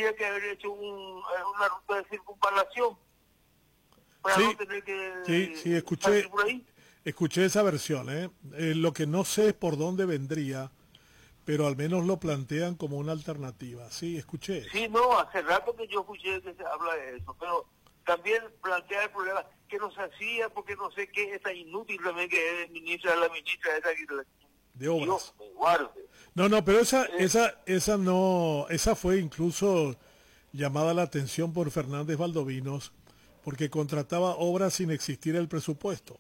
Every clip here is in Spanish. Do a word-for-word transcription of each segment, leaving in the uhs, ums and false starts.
tendría que haber hecho un, una ruta de circunvalación para sí, no tener que sí, sí, escuché, salir por ahí. escuché esa versión, ¿eh? Eh, lo que no sé es por dónde vendría, pero al menos lo plantean como una alternativa. Sí, escuché eso. Sí, no, hace rato que yo escuché que se habla de eso, pero también plantea el problema que no se hacía porque no sé qué, esa inútil también que es ministra, la ministra esa que la, De obras. Dios me guarde. No, no, pero esa, Eh, esa, esa no, esa fue incluso llamada la atención por Fernández Valdovinos, porque contrataba obras sin existir el presupuesto.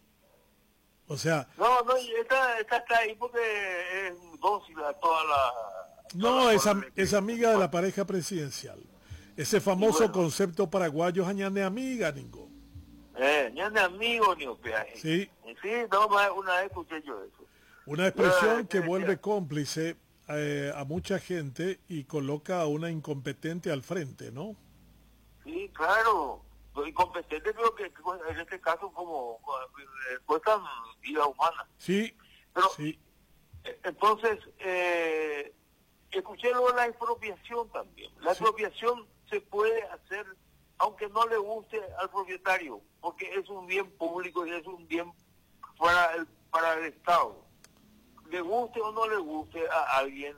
O sea, no, no, y esta, esta está ahí porque es dócil a toda la... Toda no la es, orden es que- amiga de la pareja presidencial. Ese y famoso bueno, concepto paraguayo, añade amiga, Ningo. eh, ni de amigo ni hospedaje. Sí, Sí, no, más una vez escuché yo eso. una Yo expresión eh, que te vuelve decía, cómplice eh, a mucha gente y coloca a una incompetente al frente, ¿no? sí, claro, soy incompetente, pero que, que en este caso como eh, cuestan vida humana. Sí, Pero sí, eh, entonces, eh, escuché lo de la expropiación también. La sí. expropiación se puede hacer aunque no le guste al propietario, porque es un bien público y es un bien para el, para el Estado. Le guste o no le guste a alguien,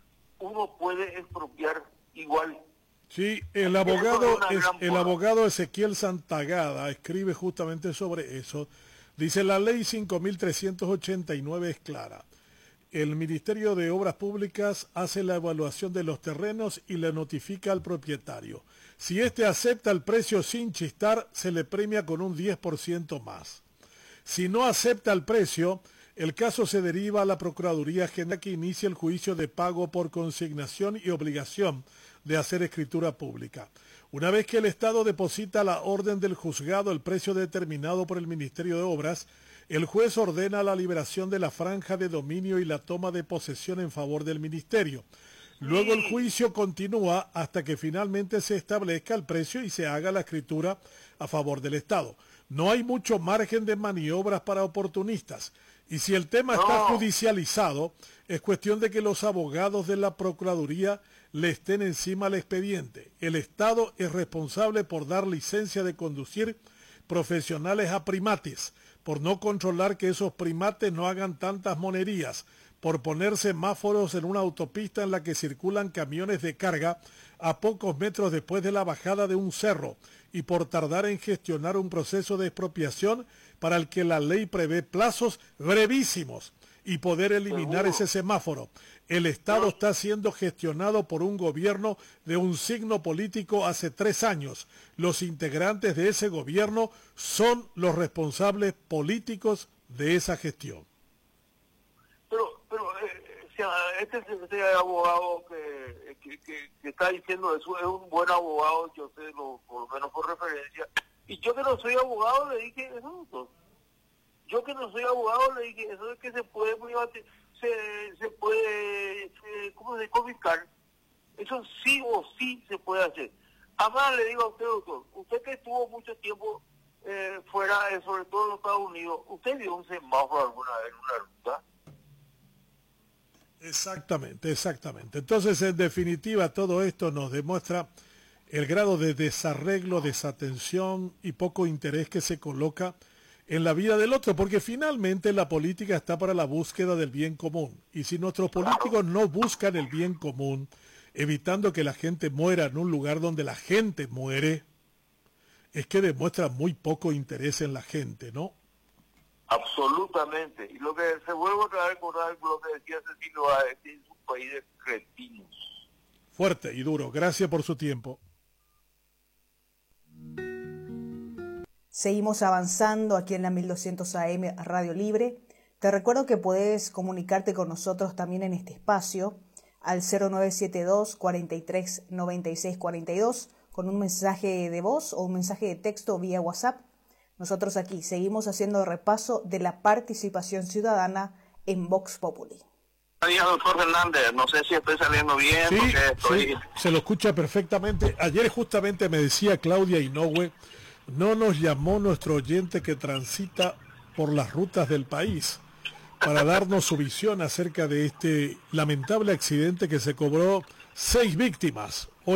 uno puede expropiar igual. Sí, el Así que eso es abogado, una es, gran el bola. abogado Ezequiel Santagada escribe justamente sobre eso. Dice, la ley cinco mil trescientos ochenta y nueve es clara. El Ministerio de Obras Públicas hace la evaluación de los terrenos y le notifica al propietario. Si éste acepta el precio sin chistar, se le premia con un diez por ciento más. Si no acepta el precio, el caso se deriva a la Procuraduría General que inicia el juicio de pago por consignación y obligación de hacer escritura pública. Una vez que el Estado deposita la orden del juzgado el precio determinado por el Ministerio de Obras, el juez ordena la liberación de la franja de dominio y la toma de posesión en favor del Ministerio. Luego el Sí, juicio continúa hasta que finalmente se establezca el precio y se haga la escritura a favor del Estado. No hay mucho margen de maniobras para oportunistas. Y si el tema está no, judicializado, es cuestión de que los abogados de la Procuraduría le estén encima al expediente. El Estado es responsable por dar licencia de conducir profesionales a primates, por no controlar que esos primates no hagan tantas monerías, por poner semáforos en una autopista en la que circulan camiones de carga a pocos metros después de la bajada de un cerro y por tardar en gestionar un proceso de expropiación para el que la ley prevé plazos brevísimos y poder eliminar seguro. ese semáforo. El Estado está siendo gestionado por un gobierno de un signo político hace tres años. Los integrantes de ese gobierno son los responsables políticos de esa gestión. Pero, pero eh, o sea, este, este abogado que, que, que, que está diciendo eso es un buen abogado, yo sé, lo, por lo menos por referencia. Y yo que no soy abogado le dije eso. Entonces. Yo que no soy abogado le dije eso es que se puede privatizar, se, se puede, se, ¿cómo se confiscar? Eso sí o sí se puede hacer. Además le digo a usted, doctor, usted que estuvo mucho tiempo eh, fuera, eh, sobre todo en los Estados Unidos, ¿usted vio un semáforo alguna vez en una ruta? Exactamente, exactamente. Entonces, en definitiva, todo esto nos demuestra el grado de desarreglo, desatención y poco interés que se coloca en la vida del otro, porque finalmente la política está para la búsqueda del bien común. Y si nuestros políticos no buscan el bien común, evitando que la gente muera en un lugar donde la gente muere, es que demuestra muy poco interés en la gente, ¿no? Absolutamente. Y lo que se vuelve otra vez a recordar lo que decía Cecilio Báez, que es un país de cretinos. Fuerte y duro. Gracias por su tiempo. Seguimos avanzando aquí en la mil doscientos A M Radio Libre. Te recuerdo que puedes comunicarte con nosotros también en este espacio al cero nueve siete dos, cuarenta y tres, noventa y seis cuarenta y dos con un mensaje de voz o un mensaje de texto vía WhatsApp. Nosotros aquí seguimos haciendo repaso de la participación ciudadana en Vox Populi. Buenos días, doctor Fernández. No sé si estoy saliendo bien. Sí, porque estoy... sí, se lo escucha perfectamente. Ayer justamente me decía Claudia Inoue, no nos llamó nuestro oyente que transita por las rutas del país para darnos su visión acerca de este lamentable accidente que se cobró seis víctimas.